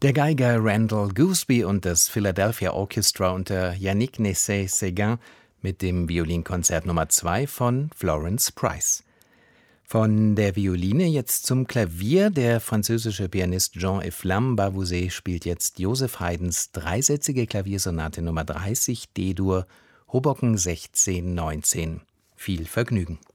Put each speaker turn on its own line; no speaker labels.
Der Geiger Randall Gooseby und das Philadelphia Orchestra unter Yannick Nézet-Séguin mit dem Violinkonzert Nummer 2 von Florence Price. Von der Violine jetzt zum Klavier. Der französische Pianist Jean-Efflam Bavouzet spielt jetzt Joseph Haydns dreisätzige Klaviersonate Nummer 30 D-Dur, Hoboken 1619. Viel Vergnügen.